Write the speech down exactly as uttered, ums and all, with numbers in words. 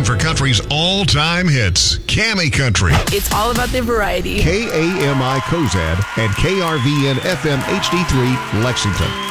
for country's all-time hits. Cammy Country. It's all about the variety. K A M I Cozad and K R V N F M H D three Lexington.